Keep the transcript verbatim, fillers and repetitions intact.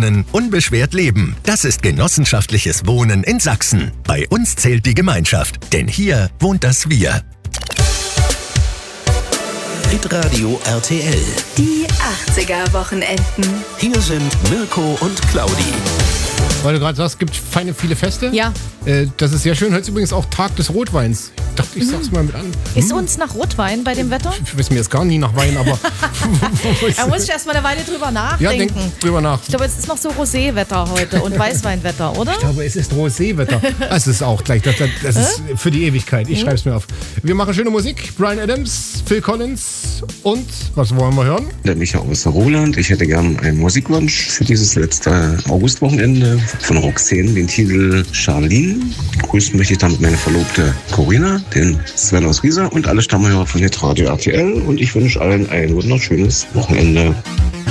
wohnen, unbeschwert leben. Das ist genossenschaftliches Wohnen in Sachsen. Bei uns zählt die Gemeinschaft, denn hier wohnt das Wir. Hitradio R T L. Die achtziger-Wochenenden. Hier sind Mirko und Claudi. Weil du gerade sagst, es gibt feine viele Feste. Ja. Äh, das ist sehr schön. Heute ist übrigens auch Tag des Rotweins. Ich dachte, ich sag's mal mit an. Ist Hm. uns nach Rotwein bei dem Wetter? Ich weiß mir jetzt gar nie nach Wein, aber... Da muss ich erst mal eine Weile drüber Ja, denk nachdenken. drüber nach. Ich glaube, es ist noch so Roséwetter heute und Weißweinwetter, oder? Ich glaube, es ist Roséwetter. Das ist auch gleich. Das, das ist für die Ewigkeit. Ich schreib's mir auf. Wir machen schöne Musik. Brian Adams, Phil Collins und was wollen wir hören? Der Micha aus Roland. Ich hätte gern einen Musikwunsch für dieses letzte Augustwochenende von Roxane, den Titel Charlene. Grüßen möchte ich damit meine Verlobte Corinna, den Sven aus Riesa und alle Stammhörer von Hitradio R T L. Und ich wünsche allen ein wunderschönes Wochenende.